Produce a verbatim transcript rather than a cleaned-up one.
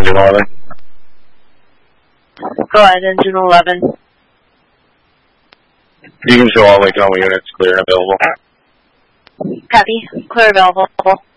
engine eleven. Go ahead, engine eleven. You can show all Lake Elmo units clear and available. Copy. Clear available.